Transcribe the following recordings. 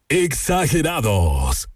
Exagerados.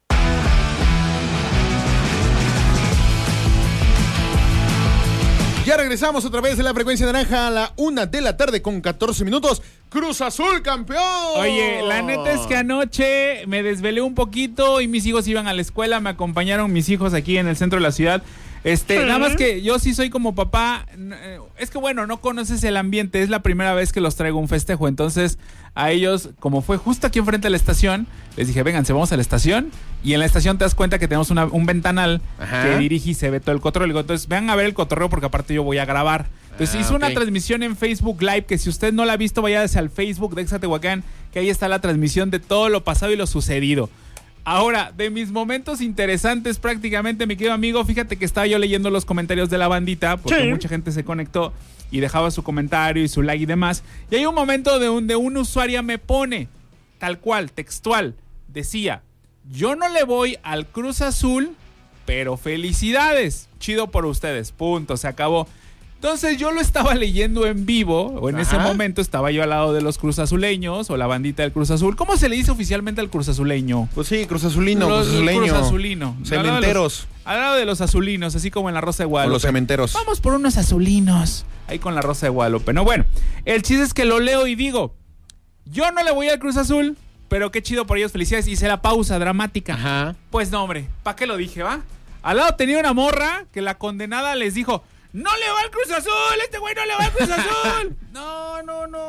Ya regresamos otra vez en la frecuencia naranja a la 1:00 con 14 minutos. ¡Cruz Azul, campeón! Oye, la neta es que anoche me desvelé un poquito y mis hijos iban a la escuela, me acompañaron mis hijos aquí en el centro de la ciudad. Nada más que yo sí soy como papá, es que bueno, no conoces el ambiente, es la primera vez que los traigo a un festejo, entonces a ellos, como fue justo aquí enfrente de la estación, les dije, vénganse, vamos a la estación, y en la estación te das cuenta que tenemos un ventanal que dirige y se ve todo el cotorreo, entonces vengan a ver el cotorreo porque aparte yo voy a grabar. Entonces hice una transmisión en Facebook Live, que si usted no la ha visto, vaya al Facebook de Exatehuacán, que ahí está la transmisión de todo lo pasado y lo sucedido. Ahora, de mis momentos interesantes prácticamente, mi querido amigo, fíjate que estaba yo leyendo los comentarios de la bandita, porque mucha gente se conectó y dejaba su comentario y su like y demás. Y hay un momento de una usuaria me pone, tal cual, textual, decía, yo no le voy al Cruz Azul, pero felicidades, chido por ustedes, punto, se acabó. Entonces yo lo estaba leyendo en vivo, o en ese momento estaba yo al lado de los Cruz Azuleños, o la bandita del Cruz Azul. ¿Cómo se le dice oficialmente al Cruz Azuleño? Pues sí, Cruz Azulino, Cruz Azulino. Azulino. Cementeros. Al lado de los azulinos, así como en la Rosa de Guadalupe. O los cementeros. Vamos por unos azulinos, ahí con la Rosa de Guadalupe. No, bueno, el chiste es que lo leo y digo, yo no le voy al Cruz Azul, pero qué chido por ellos, felicidades. Hice la pausa dramática. Pues no, hombre, ¿para qué lo dije, va? Al lado tenía una morra que la condenada les dijo, ¡no le va al Cruz Azul! ¡Este güey no le va al Cruz Azul! No.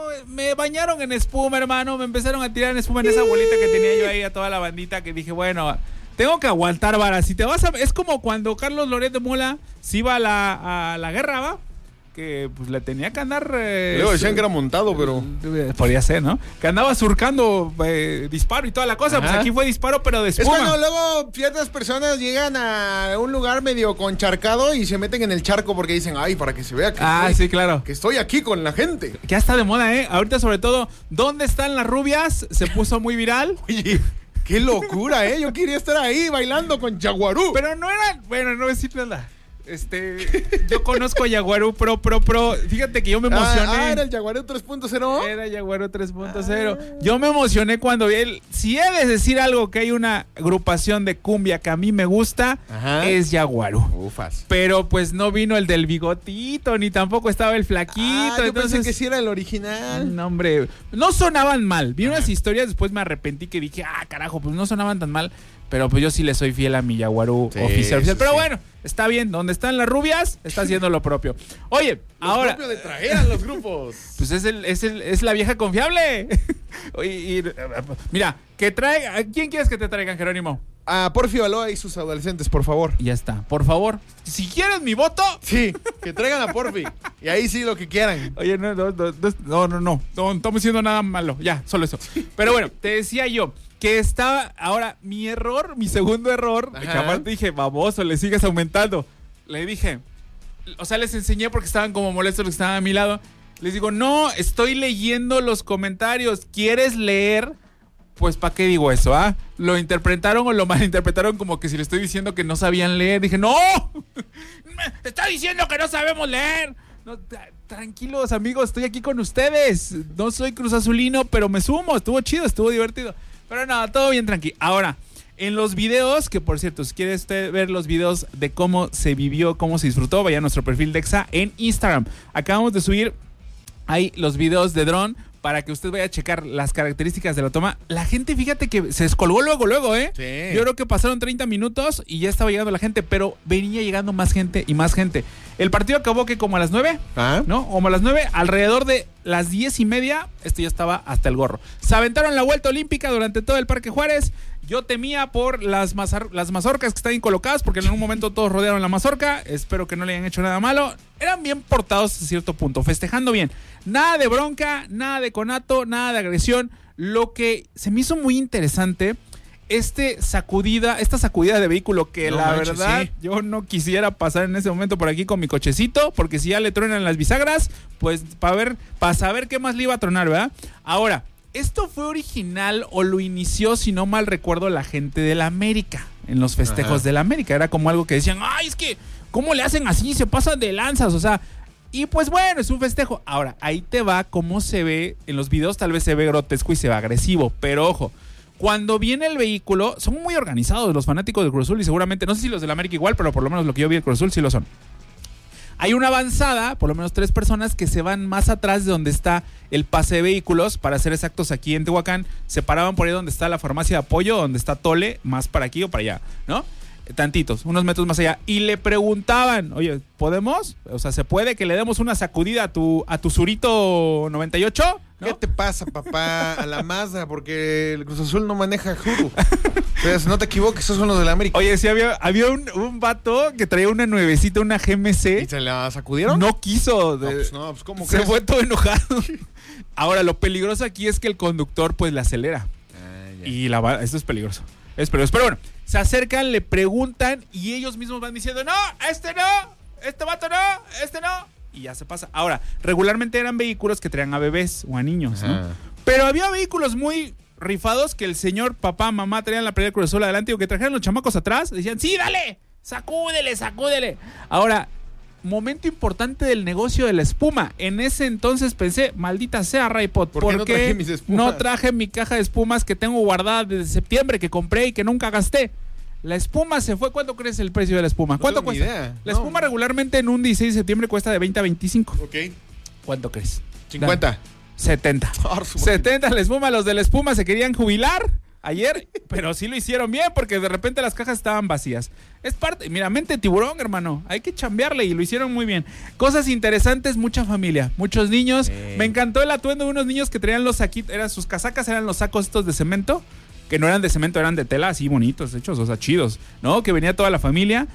Me bañaron en espuma, hermano. Me empezaron a tirar en espuma en esa bolita que tenía yo ahí a toda la bandita, que dije, bueno, tengo que aguantar vara. Si te vas a... Es como cuando Carlos Loret de Mola se iba a la guerra, ¿va? Que pues le tenía que andar... Luego decían que era montado, pero... Podría ser, ¿no? Que andaba surcando disparo y toda la cosa. Pues aquí fue disparo, pero de espuma. Es cuando luego ciertas personas llegan a un lugar medio concharcado y se meten en el charco porque dicen, ay, para que se vea que, sí, claro, que estoy aquí con la gente. Que ya está de moda, ¿eh? Ahorita sobre todo, ¿dónde están las rubias? Se puso muy viral. Oye... ¡Qué locura, eh! Yo quería estar ahí bailando con Yaguarú. Pero no era... Bueno, no voy a decir nada. Yo conozco a Yaguarú Pro. Fíjate que yo me emocioné. ¿Era el Yaguarú 3.0? Era Yaguarú 3.0. Yo me emocioné cuando vi él. Si he de decir algo que hay una agrupación de cumbia que a mí me gusta, es Yaguarú. Ufas. Pero pues no vino el del bigotito, ni tampoco estaba el flaquito. Yo pensé que sí era el original. No, hombre. No sonaban mal. Vi unas historias, después me arrepentí que dije, carajo, pues no sonaban tan mal. Pero pues yo sí le soy fiel a mi Yaguarú oficial. Pero bueno, está bien. Donde están las rubias, está haciendo lo propio. Oye, ahora... Lo propio de traer a los grupos. Pues es la vieja confiable. Mira, ¿a quién quieres que te traigan, Jerónimo? A Porfi Baloa y sus adolescentes, por favor. Ya está, por favor. Si quieres mi voto... Sí, que traigan a Porfi. Y ahí sí lo que quieran. Oye, no estamos diciendo nada malo. Ya, solo eso. Pero bueno, te decía yo... Que estaba, ahora, mi segundo error, que aparte dije, baboso, le sigues aumentando. Le dije, o sea, les enseñé porque estaban como molestos los que estaban a mi lado. Les digo, no, estoy leyendo los comentarios. ¿Quieres leer? Pues, ¿para qué digo eso, Lo interpretaron o lo malinterpretaron como que si le estoy diciendo que no sabían leer. Dije, ¡no! ¡Me está diciendo que no sabemos leer! No, tranquilos, amigos, estoy aquí con ustedes. No soy Cruz Azulino, pero me sumo. Estuvo chido, estuvo divertido. Pero no, todo bien tranqui. Ahora, en los videos, que por cierto, si quiere usted ver los videos de cómo se vivió, cómo se disfrutó, vaya a nuestro perfil de Exa en Instagram. Acabamos de subir ahí los videos de dron para que usted vaya a checar las características de la toma. La gente, fíjate que se descolgó luego, ¿eh? Sí. Yo creo que pasaron 30 minutos y ya estaba llegando la gente, pero venía llegando más gente y más gente. El partido acabó que como a las 9, ¿no? Como a las 9, alrededor de las 10:30, esto ya estaba hasta el gorro. Se aventaron la vuelta olímpica durante todo el Parque Juárez. Yo temía por las mazorcas que estaban colocadas, porque en algún momento todos rodearon la mazorca. Espero que no le hayan hecho nada malo. Eran bien portados a cierto punto, festejando bien. Nada de bronca, nada de conato, nada de agresión. Lo que se me hizo muy interesante, esta sacudida de vehículo que la verdad yo no quisiera pasar en ese momento por aquí con mi cochecito, porque si ya le truenan las bisagras, pues para saber qué más le iba a tronar, ¿verdad? Ahora, ¿esto fue original o lo inició, si no mal recuerdo, la gente de la América? En los festejos de la América. Era como algo que decían, ay, es que, ¿cómo le hacen así? Se pasan de lanzas, o sea... Y pues bueno, es un festejo. Ahora, ahí te va cómo se ve en los videos. Tal vez se ve grotesco y se ve agresivo, pero ojo, Cuando viene el vehículo, son muy organizados los fanáticos del Cruz Azul y seguramente, no sé si los del América igual, pero por lo menos lo que yo vi del Cruz Azul sí lo son. Hay una avanzada, por lo menos 3 personas que se van más atrás de donde está el pase de vehículos, para ser exactos aquí en Tehuacán, se paraban por ahí donde está la farmacia de apoyo, donde está Tole, más para aquí o para allá, ¿no? Tantitos, unos metros más allá, y le preguntaban, oye, ¿podemos? O sea, ¿se puede que le demos una sacudida a tu Zurito 98? ¿No? ¿Qué te pasa, papá? A la Mazda, porque el Cruz Azul no maneja Juru. Entonces, no te equivoques, esos son los del América. Oye, sí, había un vato que traía una nuevecita, una GMC. ¿Y se la sacudieron? No quiso. Pues ¿cómo se crees? fue todo enojado. Ahora, lo peligroso aquí es que el conductor, pues, le acelera. Y esto es peligroso. Es peligroso. Pero bueno, se acercan, le preguntan y ellos mismos van diciendo, no, este vato no, este no. Y ya se pasa. Ahora, regularmente eran vehículos que traían a bebés o a niños, ¿no? Pero había vehículos muy rifados que el señor, papá, mamá traían la pelea del Cruz Azul adelante o que trajeran los chamacos atrás. Decían, sí, dale, sacúdele. Ahora, momento importante del negocio de la espuma. En ese entonces pensé, maldita sea, Raypod, ¿por qué no traje mis espumas? No traje mi caja de espumas que tengo guardada desde septiembre, que compré y que nunca gasté. La espuma se fue. ¿Cuánto crees el precio de la espuma? ¿Cuánto cuesta? Idea. La espuma regularmente en un 16 de septiembre cuesta de 20 a 25. Ok. ¿Cuánto crees? 50. 70. 70 la espuma. Los de la espuma se querían jubilar ayer, pero sí lo hicieron bien porque de repente las cajas estaban vacías. Es parte, mira, mente de tiburón, hermano. Hay que chambearle y lo hicieron muy bien. Cosas interesantes, mucha familia, muchos niños. Me encantó el atuendo de unos niños que traían los saquitos, sus casacas eran los sacos estos de cemento, que no eran de cemento, eran de tela, así bonitos, hechos, o sea, chidos, ¿no? Que venía toda la familia.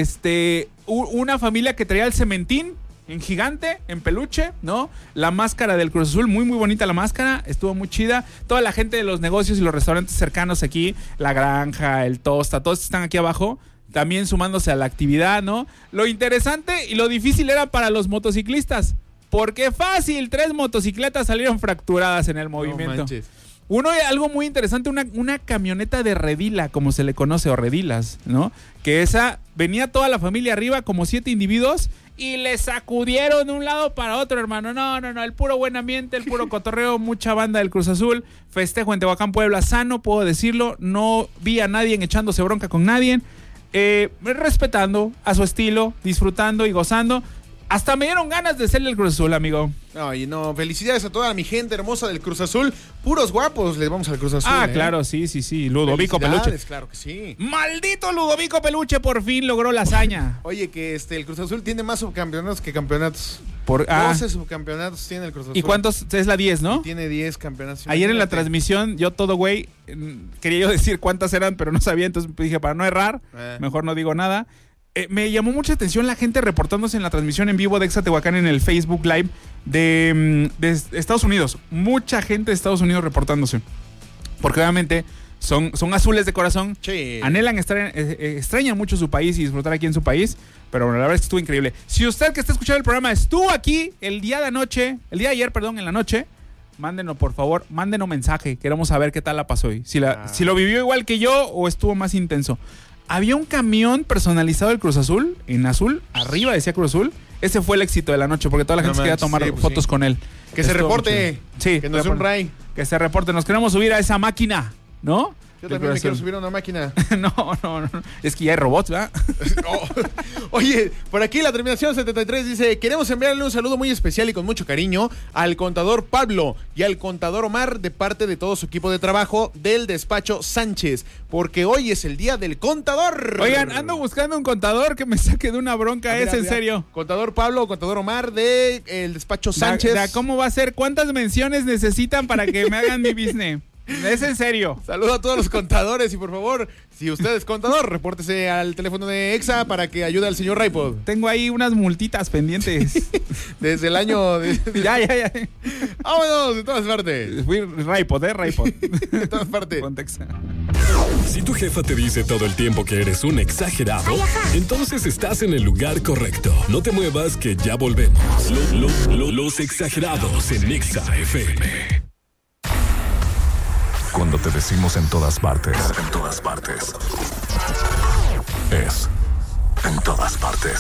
Una familia que traía el cementín en gigante, en peluche, ¿no? La máscara del Cruz Azul, muy, muy bonita la máscara, estuvo muy chida. Toda la gente de los negocios y los restaurantes cercanos aquí, La Granja, El Tosta, todos están aquí abajo, también sumándose a la actividad, ¿no? Lo interesante y lo difícil era para los motociclistas, porque fácil, 3 motocicletas salieron fracturadas en el movimiento. No manches. Algo muy interesante, una camioneta de redila, como se le conoce, o redilas, ¿no? Que esa, venía toda la familia arriba, como 7 individuos, y le sacudieron de un lado para otro, hermano. No, el puro buen ambiente, el puro cotorreo, mucha banda del Cruz Azul, festejo en Tehuacán, Puebla, sano, puedo decirlo, no vi a nadie echándose bronca con nadie, respetando a su estilo, disfrutando y gozando. Hasta me dieron ganas de serle el Cruz Azul, amigo. Ay, no, felicidades a toda mi gente hermosa del Cruz Azul. Puros guapos les vamos al Cruz Azul. Claro, sí. Ludovico Peluche. Claro que sí. ¡Maldito Ludovico Peluche! Por fin logró la hazaña. Oye, que el Cruz Azul tiene más subcampeonatos que campeonatos. 12 subcampeonatos tiene el Cruz Azul. ¿Y cuántos? Es la 10, ¿no? Y tiene 10 campeonatos. Ayer en la transmisión, yo todo güey, quería yo decir cuántas eran, pero no sabía, entonces dije, para no errar, mejor no digo nada. Me llamó mucha atención la gente reportándose en la transmisión en vivo de Exa Tehuacán en el Facebook Live de Estados Unidos. Mucha gente de Estados Unidos reportándose. Porque obviamente son azules de corazón. Sí. Anhelan extrañan mucho su país y disfrutar aquí en su país. Pero bueno, la verdad es que estuvo increíble. Si usted que está escuchando el programa estuvo aquí el día de ayer, en la noche, mándenos, por favor, mándenos mensaje. Queremos saber qué tal la pasó hoy. Si lo vivió igual que yo o estuvo más intenso. Había un camión personalizado del Cruz Azul, en azul, arriba decía Cruz Azul. Ese fue el éxito de la noche, porque toda la gente quería tomar fotos con él. Que se reporte. Sí. Que nos dé un ray. Que se reporte. Nos queremos subir a esa máquina, ¿no? Yo también me quiero subir a una máquina. No. Es que ya hay robots, ¿verdad? Oye, por aquí la terminación 73 dice: queremos enviarle un saludo muy especial y con mucho cariño al contador Pablo y al contador Omar de parte de todo su equipo de trabajo del despacho Sánchez, porque hoy es el día del contador. Oigan, ando buscando un contador que me saque de una bronca. En serio. Contador Pablo, contador Omar de el despacho Sánchez. ¿Cómo va a ser? ¿Cuántas menciones necesitan para que me hagan mi business? Es en serio. Saludo a todos los contadores y por favor, si usted es contador, repórtese al teléfono de Exa para que ayude al señor Raypod. Tengo ahí unas multitas pendientes. Desde el año... Ya. Vámonos, de todas partes. Fui Raypod, Raypod. De todas partes. Si tu jefa te dice todo el tiempo que eres un exagerado, entonces estás en el lugar correcto. No te muevas, que ya volvemos. Los exagerados en Exa FM. Cuando te decimos en todas partes, es en todas partes.